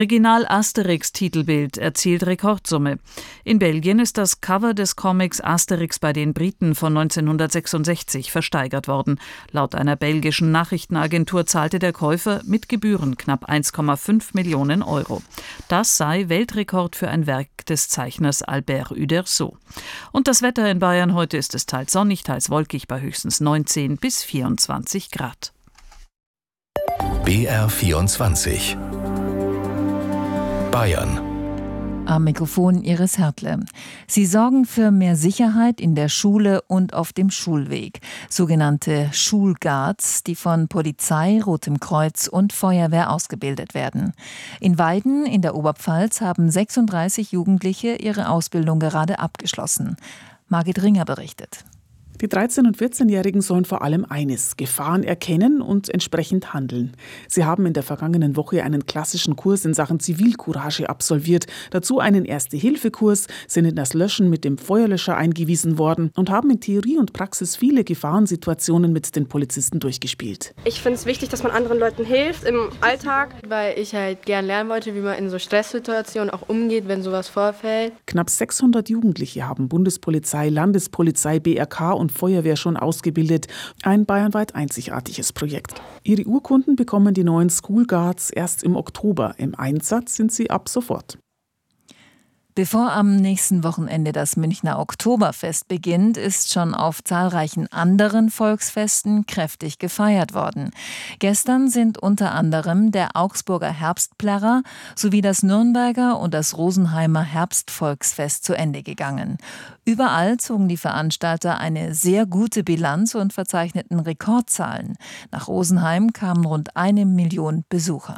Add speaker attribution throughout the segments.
Speaker 1: Original Asterix-Titelbild erzielt Rekordsumme. In Belgien ist das Cover des Comics Asterix bei den Briten von 1966 versteigert worden. Laut einer belgischen Nachrichtenagentur zahlte der Käufer mit Gebühren knapp 1,5 Millionen Euro. Das sei Weltrekord für ein Werk des Zeichners Albert Uderzo. Und das Wetter in Bayern: heute ist es teils sonnig, teils wolkig bei höchstens 19 bis 24 Grad.
Speaker 2: BR24 Bayern.
Speaker 3: Am Mikrofon Iris Hertle. Sie sorgen für mehr Sicherheit in der Schule und auf dem Schulweg. Sogenannte Schulguards, die von Polizei, Rotem Kreuz und Feuerwehr ausgebildet werden. In Weiden in der Oberpfalz haben 36 Jugendliche ihre Ausbildung gerade abgeschlossen. Margit Ringer berichtet.
Speaker 4: Die 13- und 14-Jährigen sollen vor allem eines: Gefahren erkennen und entsprechend handeln. Sie haben in der vergangenen Woche einen klassischen Kurs in Sachen Zivilcourage absolviert, dazu einen Erste-Hilfe-Kurs, sind in das Löschen mit dem Feuerlöscher eingewiesen worden und haben in Theorie und Praxis viele Gefahrensituationen mit den Polizisten durchgespielt.
Speaker 5: Ich finde es wichtig, dass man anderen Leuten hilft im Alltag.
Speaker 6: Weil ich halt gern lernen wollte, wie man in so Stresssituationen auch umgeht, wenn sowas vorfällt.
Speaker 4: Knapp 600 Jugendliche haben Bundespolizei, Landespolizei, BRK und Feuerwehr schon ausgebildet. Ein bayernweit einzigartiges Projekt. Ihre Urkunden bekommen die neuen School Guards erst im Oktober. Im Einsatz sind sie ab sofort.
Speaker 3: Bevor am nächsten Wochenende das Münchner Oktoberfest beginnt, ist schon auf zahlreichen anderen Volksfesten kräftig gefeiert worden. Gestern sind unter anderem der Augsburger Herbstplärrer sowie das Nürnberger und das Rosenheimer Herbstvolksfest zu Ende gegangen. Überall zogen die Veranstalter eine sehr gute Bilanz und verzeichneten Rekordzahlen. Nach Rosenheim kamen rund 1 Million Besucher.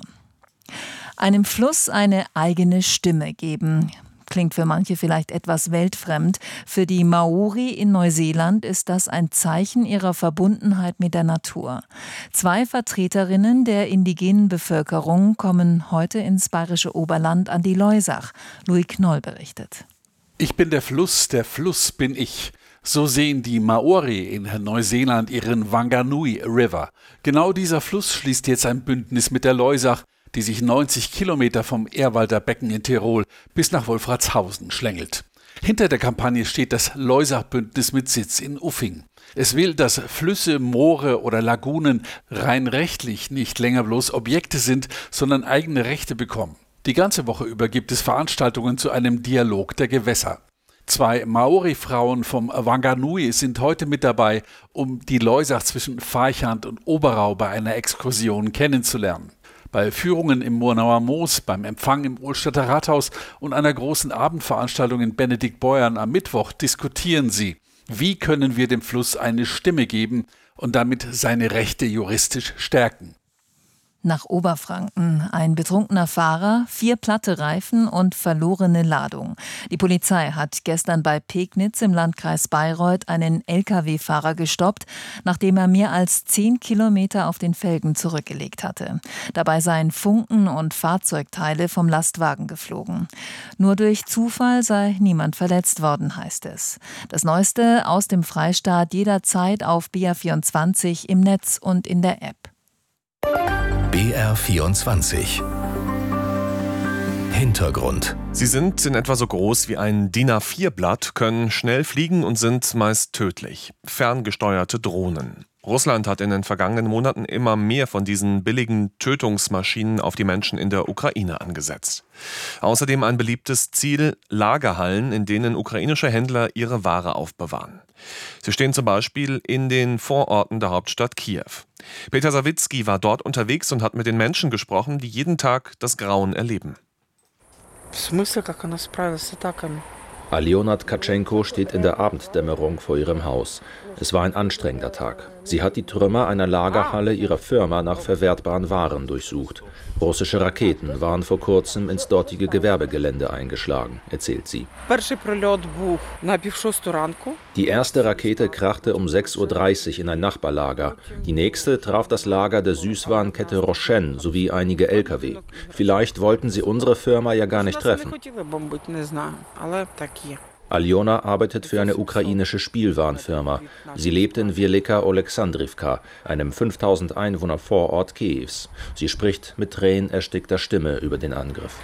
Speaker 3: Einem Fluss eine eigene Stimme geben. Klingt für manche vielleicht etwas weltfremd. Für die Maori in Neuseeland ist das ein Zeichen ihrer Verbundenheit mit der Natur. 2 Vertreterinnen der indigenen Bevölkerung kommen heute ins bayerische Oberland an die Loisach. Louis Knoll berichtet.
Speaker 7: Ich bin der Fluss bin ich. So sehen die Maori in Neuseeland ihren Wanganui River. Genau dieser Fluss schließt jetzt ein Bündnis mit der Loisach, die sich 90 Kilometer vom Ehrwalder Becken in Tirol bis nach Wolfratshausen schlängelt. Hinter der Kampagne steht das Loisach-Bündnis mit Sitz in Uffing. Es will, dass Flüsse, Moore oder Lagunen rein rechtlich nicht länger bloß Objekte sind, sondern eigene Rechte bekommen. Die ganze Woche über gibt es Veranstaltungen zu einem Dialog der Gewässer. 2 Maori-Frauen vom Wanganui sind heute mit dabei, um die Loisach zwischen Farchant und Oberau bei einer Exkursion kennenzulernen. Bei Führungen im Murnauer Moos, beim Empfang im Ohlstadter Rathaus und einer großen Abendveranstaltung in Benediktbeuern am Mittwoch diskutieren sie, wie können wir dem Fluss eine Stimme geben und damit seine Rechte juristisch stärken.
Speaker 3: Nach Oberfranken. Ein betrunkener Fahrer, 4 platte Reifen und verlorene Ladung. Die Polizei hat gestern bei Pegnitz im Landkreis Bayreuth einen Lkw-Fahrer gestoppt, nachdem er mehr als 10 Kilometer auf den Felgen zurückgelegt hatte. Dabei seien Funken und Fahrzeugteile vom Lastwagen geflogen. Nur durch Zufall sei niemand verletzt worden, heißt es. Das Neueste aus dem Freistaat jederzeit auf BR24 im Netz und in der App.
Speaker 2: BR24 Hintergrund.
Speaker 8: Sie sind in etwa so groß wie ein DIN A4-Blatt, können schnell fliegen und sind meist tödlich. Ferngesteuerte Drohnen. Russland hat in den vergangenen Monaten immer mehr von diesen billigen Tötungsmaschinen auf die Menschen in der Ukraine angesetzt. Außerdem ein beliebtes Ziel: Lagerhallen, in denen ukrainische Händler ihre Ware aufbewahren. Sie stehen zum Beispiel in den Vororten der Hauptstadt Kiew. Peter Sawicki war dort unterwegs und hat mit den Menschen gesprochen, die jeden Tag das Grauen erleben.
Speaker 9: Aljona Tkatschenko steht in der Abenddämmerung vor ihrem Haus. Es war ein anstrengender Tag. Sie hat die Trümmer einer Lagerhalle ihrer Firma nach verwertbaren Waren durchsucht. Russische Raketen waren vor kurzem ins dortige Gewerbegelände eingeschlagen, erzählt sie. Die erste Rakete krachte um 6:30 Uhr in ein Nachbarlager. Die nächste traf das Lager der Süßwarenkette Rochen sowie einige Lkw. Vielleicht wollten sie unsere Firma ja gar nicht treffen. Aljona arbeitet für eine ukrainische Spielwarenfirma. Sie lebt in Wielika Oleksandrivka, einem 5000 Einwohner Vorort Kiews. Sie spricht mit tränenерstickter Stimme über den Angriff.